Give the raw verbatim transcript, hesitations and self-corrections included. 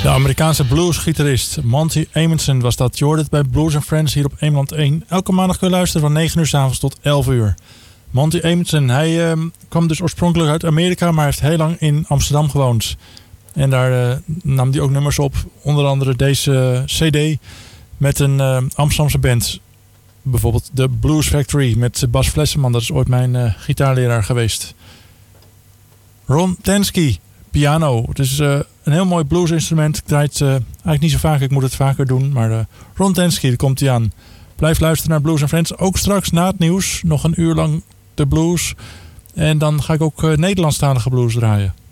De Amerikaanse bluesgitarist Monty Amundsen was dat. Je hoort het bij Blues and Friends hier op Eemland één. Elke maandag kun je luisteren van negen uur 's avonds tot elf uur. Monty Amundsen, hij uh, kwam dus oorspronkelijk uit Amerika, maar heeft heel lang in Amsterdam gewoond. En daar uh, nam hij ook nummers op. Onder andere deze uh, cd met een uh, Amsterdamse band. Bijvoorbeeld de Blues Factory met Bas Flesseman. Dat is ooit mijn uh, gitaarleraar geweest. Ron Tansky, piano. Het is uh, een heel mooi bluesinstrument. Ik draai het uh, eigenlijk niet zo vaak. Ik moet het vaker doen. Maar uh, Ron Tansky, daar komt hij aan. Blijf luisteren naar Blues and Friends. Ook straks na het nieuws. Nog een uur lang de blues. En dan ga ik ook uh, Nederlandstalige blues draaien.